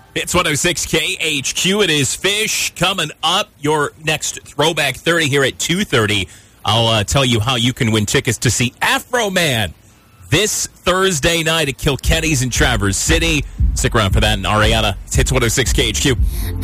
It's 106 KHQ. It is Fish coming up. Your next Throwback 30 here at 2:30. I'll tell you how you can win tickets to see Afro Man this Thursday night at Kilkenny's in Traverse City. Stick around for that. And Ariana, it's Hits 106 KHQ.